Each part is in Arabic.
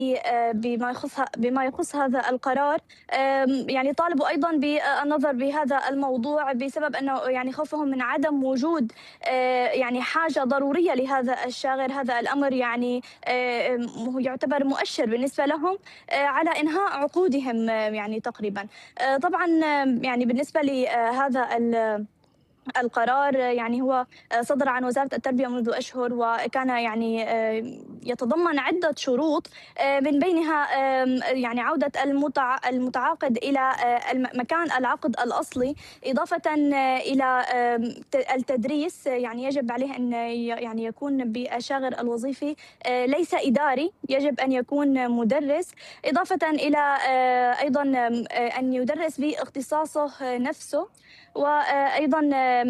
بما يخص هذا القرار. يعني طالبوا أيضًا بالنظر بهذا الموضوع بسبب أنه يعني خوفهم من عدم وجود يعني حاجة ضرورية لهذا الشاغر. هذا الأمر يعني هو يعتبر مؤشر بالنسبة لهم على إنهاء عقودهم يعني تقريبًا. طبعًا يعني بالنسبة لهذا القرار يعني هو صدر عن وزارة التربية منذ أشهر، وكان يعني يتضمن عدة شروط من بينها يعني عودة المتعاقد إلى مكان العقد الأصلي، إضافة إلى التدريس. يعني يجب عليه أن يعني يكون بالشاغر الوظيفي ليس إداري، يجب أن يكون مدرس، إضافة إلى أيضًا أن يدرس باختصاصه نفسه. وأيضًا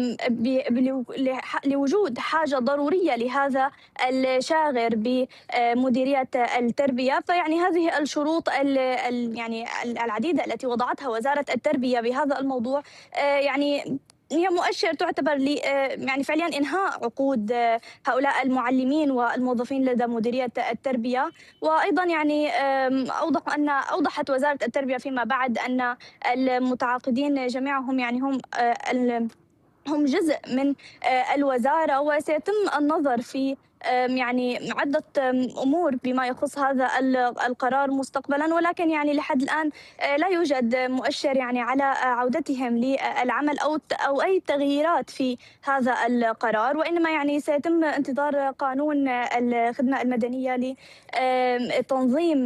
لوجود حاجة ضرورية لهذا الشاغر بمديرية التربية. فيعني هذه الشروط يعني العديدة التي وضعتها وزارة التربية بهذا الموضوع يعني هي مؤشر تعتبر يعني فعليًا إنهاء عقود هؤلاء المعلمين والموظفين لدى مديرية التربية. وأيضًا يعني أوضحت وزارة التربية فيما بعد أن المتعاقدين جميعهم يعني هم جزء من الوزارة، وسيتم النظر في يعني عدة أمور بما يخص هذا القرار مستقبلا. ولكن يعني لحد الآن لا يوجد مؤشر يعني على عودتهم للعمل أو أي تغييرات في هذا القرار، وإنما يعني سيتم انتظار قانون الخدمة المدنية لتنظيم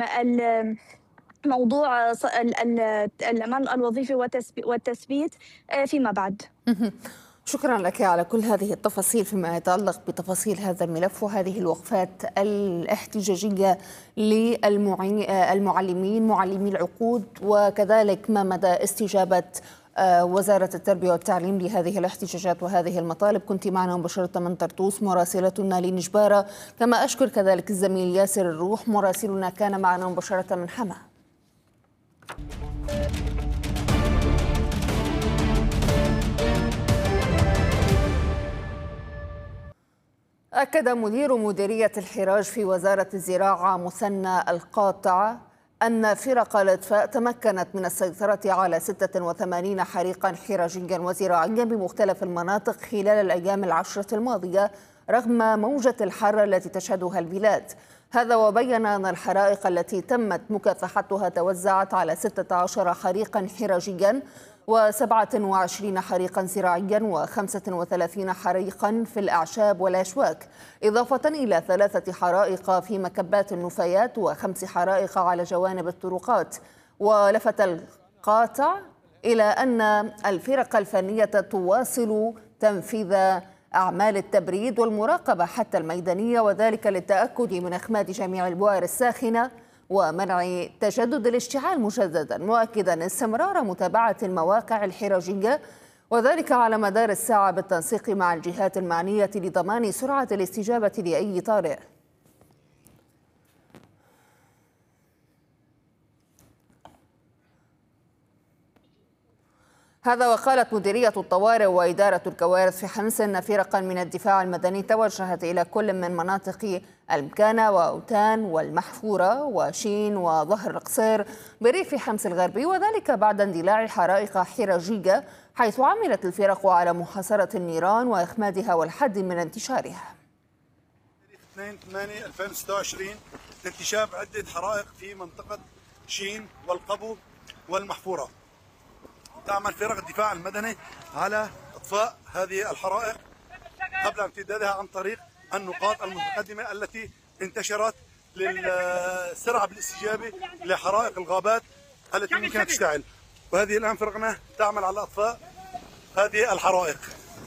موضوع الأمان الوظيفي والتثبيت فيما بعد. شكرا لك على كل هذه التفاصيل فيما يتعلق بتفاصيل هذا الملف وهذه الوقفات الاحتجاجية للمعلمين معلمي العقود، وكذلك ما مدى استجابة وزارة التربية والتعليم لهذه الاحتجاجات وهذه المطالب. كنت معنا مباشرة من طرطوس مراسلتنا لنجبارة، كما أشكر كذلك الزميل ياسر الروح مراسلنا كان معنا مباشرة من حما. أكد مدير مديرية الحراج في وزارة الزراعة مثنى القاطع أن فرق الإطفاء تمكنت من السيطرة على 86 حريقا حراجيا وزراعيا بمختلف المناطق خلال الأيام العشرة الماضية رغم موجة الحر التي تشهدها البلاد. هذا وبين أن الحرائق التي تمت مكافحتها توزعت على 16 حريقا حراجيا و27 حريقا زراعيا و35 حريقا في الأعشاب والأشواك، إضافة إلى 3 حرائق في مكبات النفايات و5 حرائق على جوانب الطرقات. ولفت القاطع إلى أن الفرق الفنية تواصل تنفيذ أعمال التبريد والمراقبة حتى الميدانية، وذلك للتأكد من إخماد جميع البؤر الساخنة ومنع تجدد الاشتعال مجددا، مؤكدا استمرار متابعة المواقع الحراجية وذلك على مدار الساعة بالتنسيق مع الجهات المعنية لضمان سرعة الاستجابة لأي طارئ. هذا وقالت مديرية الطوارئ وإدارة الكوارث في حمص أن فرقا من الدفاع المدني توجهت إلى كل من مناطق المكانة وأوتان والمحفورة وشين وظهر القصير بريف حمص الغربي، وذلك بعد اندلاع حرائق حراجية، حيث عملت الفرق على محاصرة النيران وإخمادها والحد من انتشارها. 2/8/2026 لانتشار عدة حرائق في منطقة شين والقبو والمحفورة. تعمل فرق الدفاع المدني على إطفاء هذه الحرائق قبل امتدادها عن طريق النقاط المتقدمة التي انتشرت للسرعة بالاستجابة لحرائق الغابات التي ممكن أن تشتعل. وهذه الآن فرقنا تعمل على إطفاء هذه الحرائق.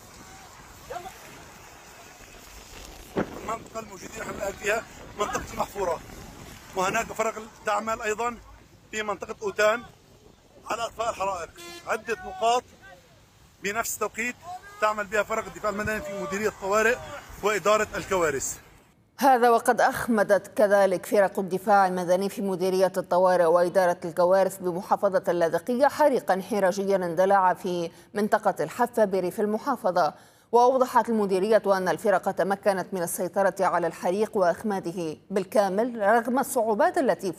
المنطقة الموجودين نحن الآن فيها منطقة المحفورة، وهناك فرق تعمل أيضا في منطقة أوتان على إطفاء الحرائق. عدة نقاط بنفس التوقيت تعمل بها فرق الدفاع المدني في مديرية الطوارئ وإدارة الكوارث. هذا وقد أخمدت كذلك فرق الدفاع المدني في مديرية الطوارئ وإدارة الكوارث بمحافظة اللاذقية حريقا حراجيا اندلع في منطقة الحفة بريف المحافظة. وأوضحت المديرية أن الفرق تمكنت من السيطرة على الحريق وإخماده بالكامل رغم الصعوبات التي